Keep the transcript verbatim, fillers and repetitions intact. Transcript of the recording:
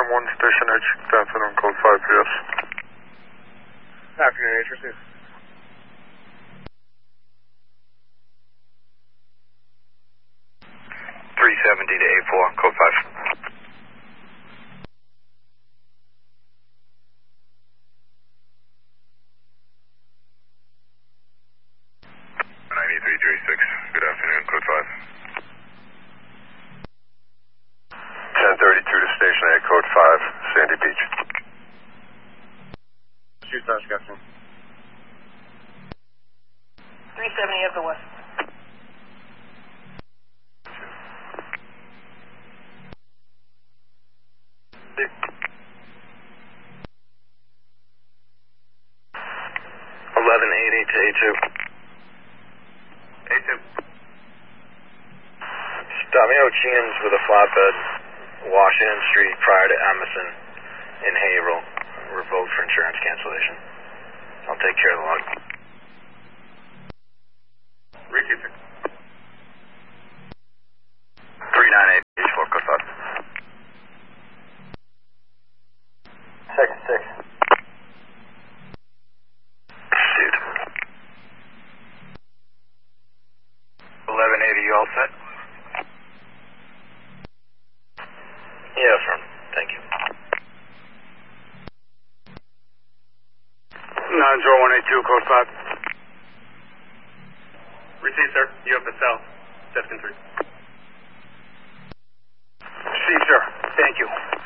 one, Station H, good afternoon, code five, yes. Afternoon, H, receive. three seventy to eight four, code five. ninety-three thirty-six, good afternoon, code five. ten thirty-two to Station eight, code five, Sandy Beach. Shoot, Josh, good afternoon. three seventy of the west. eleven eighty to A two. A two. Damio Chians with a flatbed, Washington Street prior to Emerson in Haverhill. Revoked for insurance cancellation. I'll take care of the log. Repeat, sir. three nine eight, H four, code five. six six. Dude. eleven eighty, you all set? Yeah, firm. Thank you. nine zero one eight two, code five. Receive, sir. You have the cell. Destin three. See, sir. Thank you.